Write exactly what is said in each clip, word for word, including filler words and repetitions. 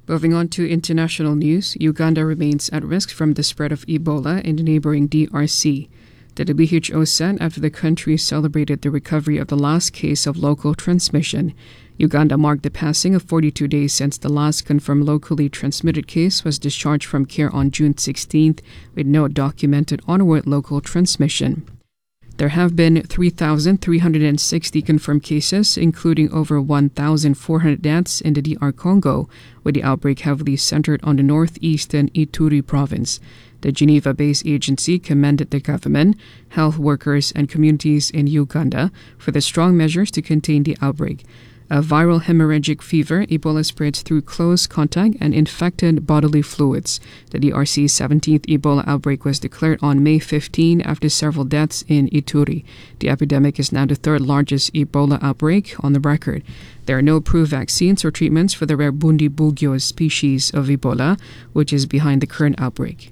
Moving on to international news, Uganda remains at risk from the spread of Ebola in the neighboring D R C. The W H O said after the country celebrated the recovery of the last case of local transmission. Uganda marked the passing of forty-two days since the last confirmed locally transmitted case was discharged from care on June sixteenth, with no documented onward local transmission. There have been three thousand three hundred sixty confirmed cases, including over one thousand four hundred deaths in the D R Congo, with the outbreak heavily centered on the northeastern Ituri province. The Geneva-based agency commended the government, health workers, and communities in Uganda for the strong measures to contain the outbreak. A viral hemorrhagic fever, Ebola spreads through close contact and infected bodily fluids. The D R C's seventeenth Ebola outbreak was declared on May fifteenth after several deaths in Ituri. The epidemic is now the third largest Ebola outbreak on the record. There are no approved vaccines or treatments for the rare Bundibugyo species of Ebola, which is behind the current outbreak.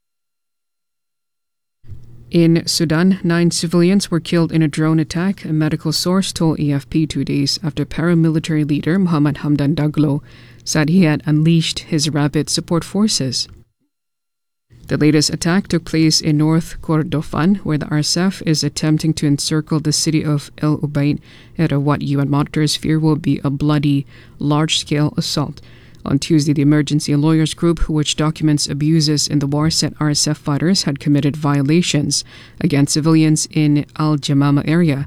In Sudan, nine civilians were killed in a drone attack, a medical source told A F P two days after paramilitary leader Mohamed Hamdan Daglo said he had unleashed his rapid support forces. The latest attack took place in North Kordofan, where the R S F is attempting to encircle the city of El Ubaid at what U N monitors fear will be a bloody, large-scale assault. On Tuesday, the Emergency Lawyers Group, which documents abuses in the war, said R S F fighters had committed violations against civilians in Al Jamama area.